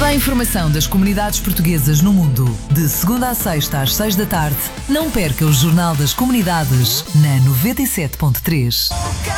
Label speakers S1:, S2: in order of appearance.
S1: a informação das comunidades portuguesas no mundo. De segunda a sexta às 6 da tarde, não perca o Jornal das Comunidades na 97.3.